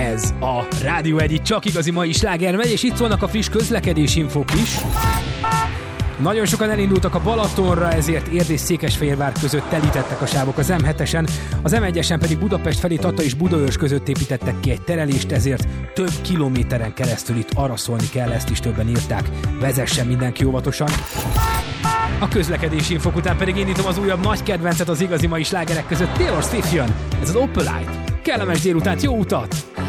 Ez a Rádió 1 csak igazi mai sláger megy, és itt vannak a friss közlekedésinfók is. Nagyon sokan elindultak a Balatonra, ezért Érd és Székesfehérvár között telítettek a sávok az M7-esen, az M1-esen pedig Budapest felé Tata és Budaörs között építettek ki egy terelést, ezért több kilométeren keresztül itt araszolni kell, ezt is többen írták. Vezessen mindenki óvatosan. A közlekedési infok után pedig indítom az újabb nagy kedvencet az igazi mai slágerek között, Taylor Swift jön. Ez az Opalite. Kellemes délutánt, jó utat!